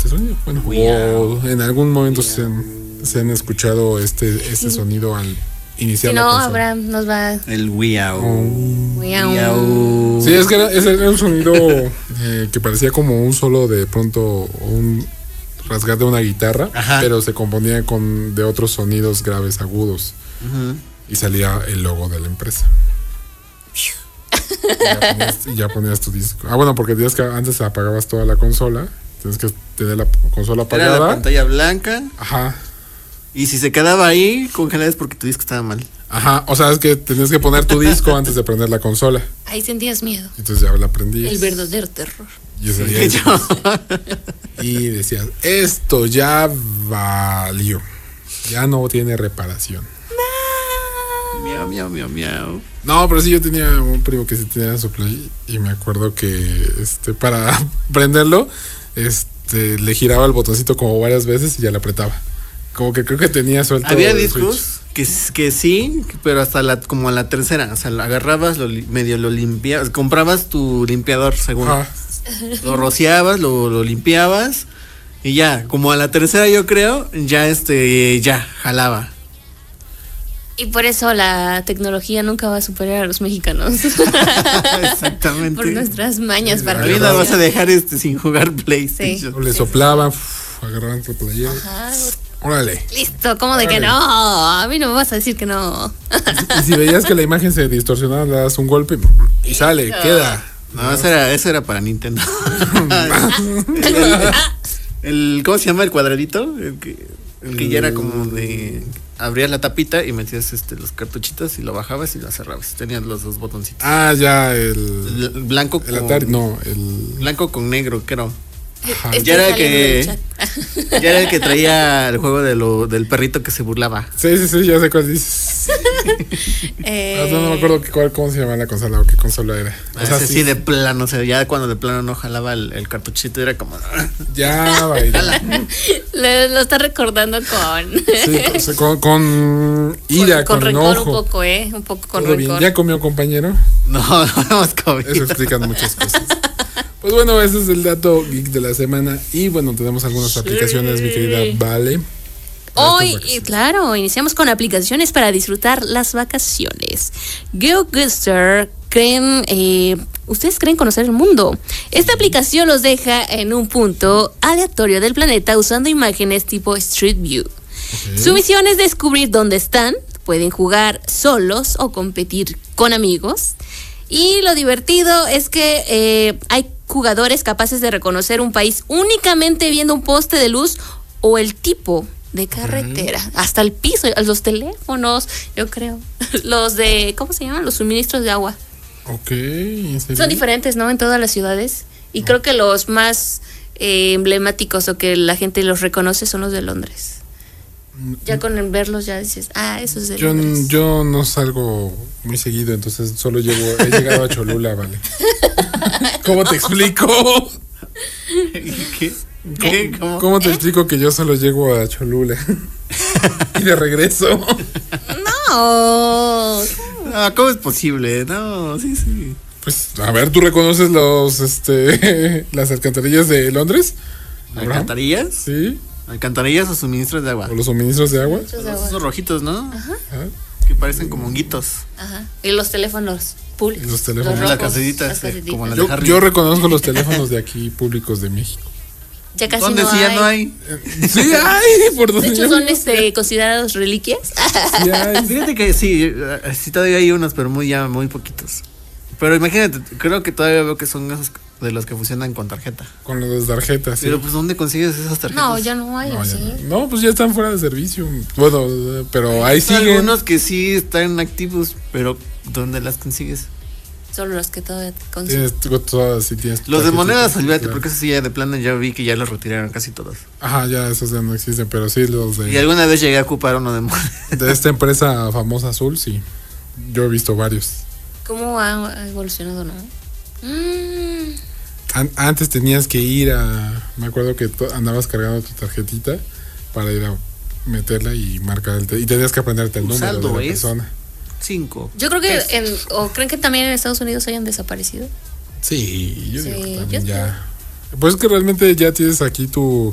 este sonido. Bueno, o en algún momento se han escuchado este sonido al iniciar Si la no, consola. Abraham nos va. El Wiau. Wiau. Sí, es que era un sonido que parecía como un solo de pronto, o un rasgar de una guitarra, Ajá. pero se componía de otros sonidos graves agudos. Ujú. Y salía el logo de la empresa. Y ya ponías tu disco. Bueno, porque tenías que antes apagabas toda la consola. Tienes que tener la consola Era apagada. la pantalla blanca. Ajá. Y si se quedaba ahí, congelada es porque tu disco estaba mal. Ajá. O sea, es que tenías que poner tu disco antes de prender la consola. Ahí sentías miedo. Entonces ya la prendías. El verdadero terror. Y, y decías, esto ya valió. Ya no tiene reparación. Miau, miau, miau, miau. No, pero sí, yo tenía un primo que sí tenía su Play y me acuerdo que para prenderlo, le giraba el botoncito como varias veces y ya le apretaba. Como que creo que tenía suelto. Había el discos que sí, pero hasta como a la tercera. O sea, lo agarrabas, medio lo limpiabas. Comprabas tu limpiador, según. Ajá. Lo rociabas, lo limpiabas. Y ya, como a la tercera, yo creo, ya ya jalaba. Y por eso la tecnología nunca va a superar a los mexicanos. Exactamente. Por nuestras mañas para A mí la vas a dejar sin jugar PlayStation. O le soplaban, agarraban tu playera. Ajá. Órale. Listo, ¿cómo de que no? A mí no me vas a decir que no. Y si veías que la imagen se distorsionaba, le das un golpe y sale, queda. No, eso era para Nintendo. ¿Cómo se llama el cuadradito? El que ya era como de... Abrías la tapita y metías los cartuchitos y lo bajabas y lo cerrabas. Tenías los dos botoncitos. Ah, ya, El blanco el con... Atari, no, Blanco con negro, creo. Ajá. Estoy Ya era saliendo del chat. Ya era el que traía el juego del perrito que se burlaba. Sí, ya sé cuál dices. No me acuerdo cómo se llamaba la consola o qué consola era. O sea, Ese sí de plano, o sea, ya cuando de plano no jalaba el cartuchito era como... Ya, baila. Lo está recordando con... Sí, con ira, con rencor enojo. un poco, un poco con ¿Todo bien? rencor. ¿Ya comió, compañero? No hemos comido. Eso explica muchas cosas. Pues bueno, ese es el dato geek de la semana. Y bueno, tenemos algunas aplicaciones, mi querida Vale. Hoy, claro, iniciamos con aplicaciones para disfrutar las vacaciones. GeoGuessr ustedes creen conocer el mundo. Esta aplicación los deja en un punto aleatorio del planeta usando imágenes tipo Street View. Okay. Su misión es descubrir dónde están. Pueden jugar solos o competir con amigos. Y lo divertido es que hay jugadores capaces de reconocer un país únicamente viendo un poste de luz o el tipo de carretera, hasta el piso, los teléfonos, yo creo, los de, ¿cómo se llaman? Los suministros de agua. Ok, ¿en serio? Son diferentes, ¿no? En todas las ciudades. Y creo que los más emblemáticos o que la gente los reconoce son los de Londres. Ya con verlos ya dices, eso es de Londres. Yo no salgo muy seguido, entonces solo he llegado a Cholula, Vale. ¿Cómo te explico? ¿Qué? ¿Cómo te explico que yo solo llego a Cholula? Y de regreso. No. No, ¿cómo es posible? No, sí. Pues, a ver, ¿tú reconoces las alcantarillas de Londres? ¿Alcantarillas? Sí. ¿Alcantarillas o suministros de agua? ¿O los suministros de agua? Esos rojitos, ¿no? Ajá. Que parecen como honguitos. Ajá. Y los teléfonos públicos. Y los teléfonos. Los Las rojos, casetitas, las casetitas. como las de Harry. Yo reconozco los teléfonos de aquí públicos de México. Ya casi ¿Dónde no sí hay. ya no hay? Sí hay, por donde De hecho, yo son vivo. considerados reliquias. Sí hay. Fíjate que sí todavía hay unos, pero muy poquitos. Pero imagínate, creo que todavía veo que son esos de los que funcionan con tarjeta. Con las tarjetas, sí. Pero pues ¿dónde consigues esas tarjetas? No, ya no hay, No, ya ¿sí? no, pues ya están fuera de servicio. Bueno, pero ahí Hay siguen. algunos que sí están activos, pero ¿dónde las consigues? Solo los que todavía consiguen. Tienes todas, sí tienes. Los de tarjetitas, monedas, olvídate, claro. porque eso sí ya de plano ya vi que ya los retiraron casi todos. Ajá, ya esos ya no existen, pero sí los Y de alguna vez llegué a ocupar uno de monedas. esta empresa famosa azul, sí. Yo he visto varios. ¿Cómo ha evolucionado, no? Antes tenías que ir me acuerdo que andabas cargando tu tarjetita para ir a meterla y marcar y tenías que aprenderte el Tu número saldo de la es persona. 5. Yo creo que o creen que también en Estados Unidos hayan desaparecido. Sí, yo digo que Sí, también yo ya. Pues es que realmente ya tienes aquí tu